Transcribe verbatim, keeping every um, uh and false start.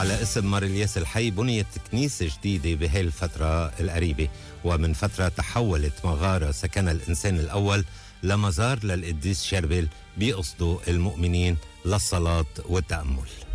وعلى اسم مار الياس الحي بنيت كنيسة جديدة بهاي الفترة القريبة، ومن فترة تحولت مغارة سكن الإنسان الأول لمزار للقديس شربل بيقصدوا المؤمنين للصلاة والتأمل.